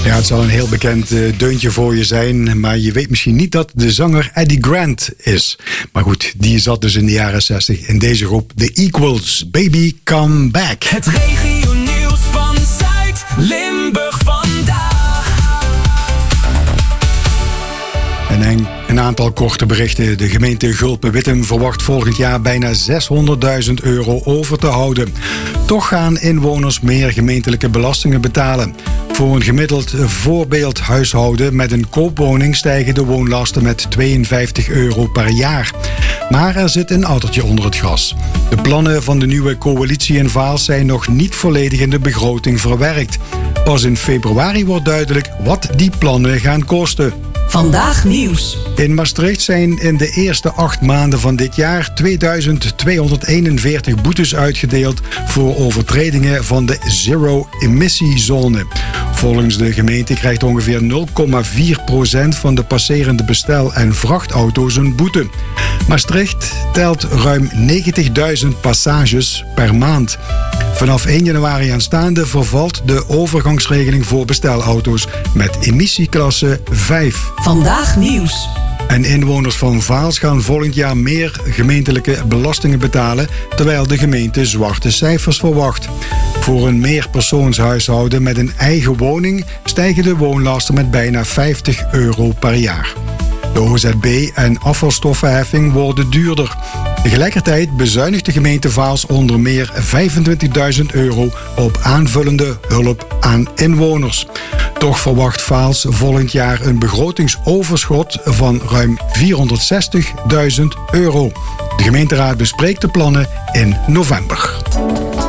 Ja, het zal een heel bekend deuntje voor je zijn, maar je weet misschien niet dat de zanger Eddie Grant is. Maar goed, die zat dus in de jaren 60 in deze groep The Equals, Baby Come Back. Het regionieuws van Zuid-Limburg vandaag. En een aantal korte berichten. De gemeente Gulpen-Wittem verwacht volgend jaar bijna €600.000 over te houden. Toch gaan inwoners meer gemeentelijke belastingen betalen. Voor een gemiddeld voorbeeldhuishouden met een koopwoning stijgen de woonlasten met €52 per jaar. Maar er zit een addertje onder het gras. De plannen van de nieuwe coalitie in Vaals zijn nog niet volledig in de begroting verwerkt. Pas in februari wordt duidelijk wat die plannen gaan kosten. Vandaag nieuws. In Maastricht zijn in de eerste 8 maanden van dit jaar 2241 boetes uitgedeeld voor overtredingen van de zero-emissiezone. Volgens de gemeente krijgt ongeveer 0,4% van de passerende bestel- en vrachtauto's een boete. Maastricht telt ruim 90.000 passages per maand. Vanaf 1 januari aanstaande vervalt de overgangsregeling voor bestelauto's met emissieklasse 5. Vandaag nieuws. En inwoners van Vaals gaan volgend jaar meer gemeentelijke belastingen betalen, terwijl de gemeente zwarte cijfers verwacht. Voor een meerpersoonshuishouden met een eigen woning stijgen de woonlasten met bijna €50 per jaar. De OZB en afvalstoffenheffing worden duurder. Tegelijkertijd bezuinigt de gemeente Vaals onder meer €25.000 op aanvullende hulp aan inwoners. Toch verwacht Vaals volgend jaar een begrotingsoverschot van ruim €460.000. De gemeenteraad bespreekt de plannen in november.